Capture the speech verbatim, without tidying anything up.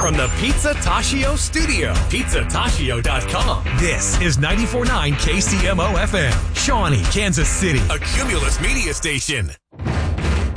from the Pizza Tashio studio. pizza tashio dot com. This is ninety-four point nine K C M O F M, Shawnee, Kansas City, a Cumulus media station.